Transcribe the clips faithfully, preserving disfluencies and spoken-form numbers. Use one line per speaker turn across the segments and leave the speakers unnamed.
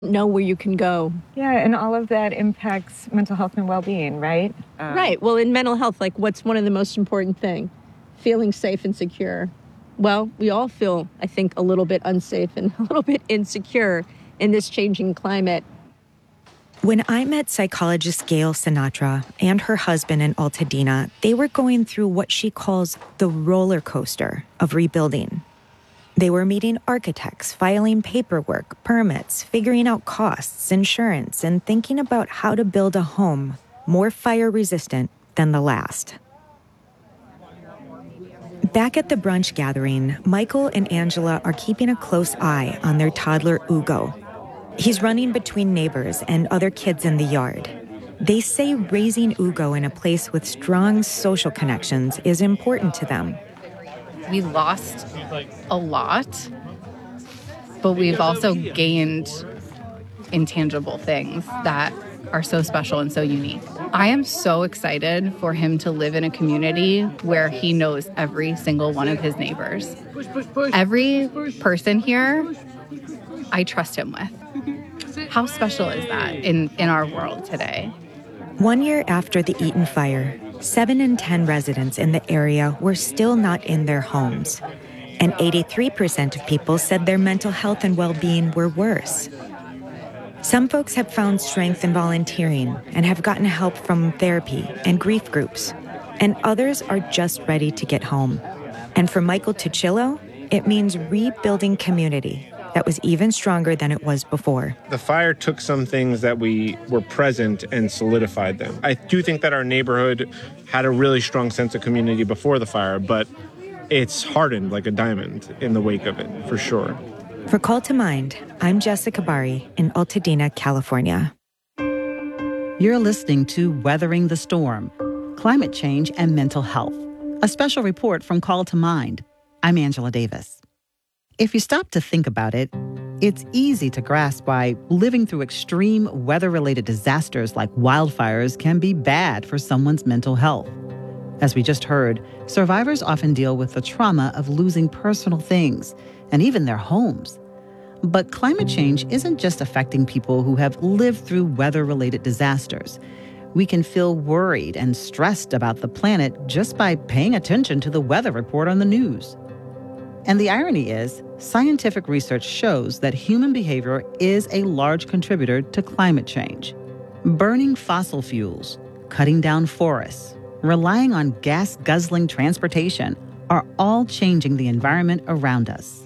know where you can go.
Yeah, and all of that impacts mental health and well-being, right?
Um, right. Well, in mental health, like what's one of the most important thing? Feeling safe and secure. Well, we all feel, I think, a little bit unsafe and a little bit insecure in this changing climate.
When I met psychologist Gail Sinatra and her husband in Altadena, they were going through what she calls the roller coaster of rebuilding. They were meeting architects, filing paperwork, permits, figuring out costs, insurance, and thinking about how to build a home more fire-resistant than the last. Back at the brunch gathering, Michael and Angela are keeping a close eye on their toddler, Ugo. He's running between neighbors and other kids in the yard. They say raising Ugo in a place with strong social connections is important to them.
We lost a lot, but we've also gained intangible things that are so special and so unique. I am so excited for him to live in a community where he knows every single one of his neighbors. Every person here, I trust him with. How special is that in, in our world today?
One year after the Eaton fire, seven in ten residents in the area were still not in their homes. And eighty-three percent of people said their mental health and well-being were worse. Some folks have found strength in volunteering and have gotten help from therapy and grief groups. And others are just ready to get home. And for Michael Tuccillo, it means rebuilding community that was even stronger than it was before.
The fire took some things that we were present and solidified them. I do think that our neighborhood had a really strong sense of community before the fire, but it's hardened like a diamond in the wake of it, for sure.
For Call to Mind, I'm Jessica Bari in Altadena, California.
You're listening to Weathering the Storm, Climate Change and Mental Health, a special report from Call to Mind. I'm Angela Davis. If you stop to think about it, it's easy to grasp why living through extreme weather-related disasters like wildfires can be bad for someone's mental health. As we just heard, survivors often deal with the trauma of losing personal things and even their homes. But climate change isn't just affecting people who have lived through weather-related disasters. We can feel worried and stressed about the planet just by paying attention to the weather report on the news. And the irony is, scientific research shows that human behavior is a large contributor to climate change. Burning fossil fuels, cutting down forests, relying on gas-guzzling transportation are all changing the environment around us.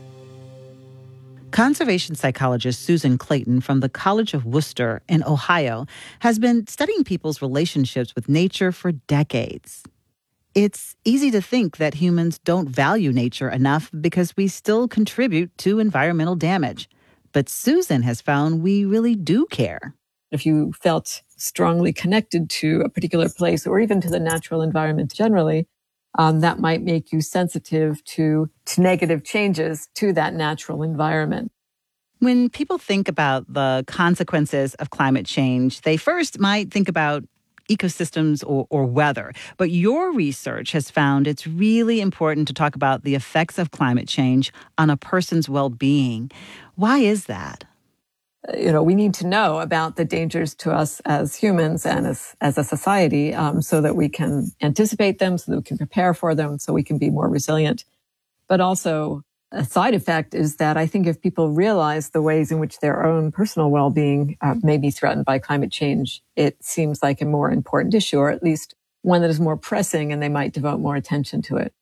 Conservation psychologist Susan Clayton from the College of Worcester in Ohio has been studying people's relationships with nature for decades. It's easy to think that humans don't value nature enough because we still contribute to environmental damage. But Susan has found we really do care.
If you felt strongly connected to a particular place or even to the natural environment generally, um, that might make you sensitive to, to negative changes to that natural environment.
When people think about the consequences of climate change, they first might think about ecosystems or, or weather. But your research has found it's really important to talk about the effects of climate change on a person's well-being. Why is that?
You know, we need to know about the dangers to us as humans and as, as a society um, so that we can anticipate them, so that we can prepare for them, so we can be more resilient. But also, a side effect is that I think if people realize the ways in which their own personal well-being uh, may be threatened by climate change, it seems like a more important issue, or at least one that is more pressing, and they might devote more attention to it.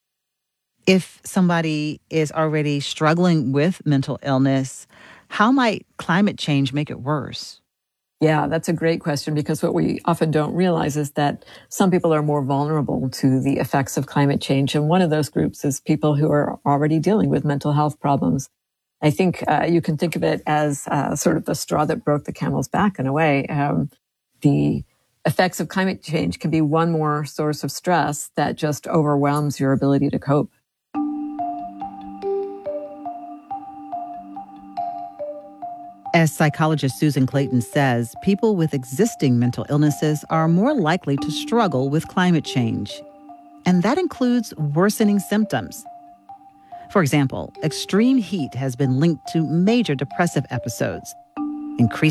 If somebody is already struggling with mental illness, how might climate change make it worse?
Yeah, that's a great question, because what we often don't realize is that some people are more vulnerable to the effects of climate change. And one of those groups is people who are already dealing with mental health problems. I think uh, you can think of it as uh, sort of the straw that broke the camel's back in a way. Um, the effects of climate change can be one more source of stress that just overwhelms your ability to cope.
As psychologist Susan Clayton says, people with existing mental illnesses are more likely to struggle with climate change. And that includes worsening symptoms. For example, extreme heat has been linked to major depressive episodes. increasing